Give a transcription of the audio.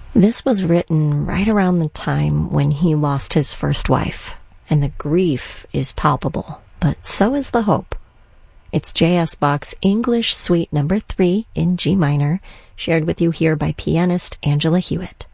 This was written right around the time when he lost his first wife, and the grief is palpable, but so is the hope. It's J.S. Bach's English Suite No. 3 in G minor, shared with you here by pianist Angela Hewitt.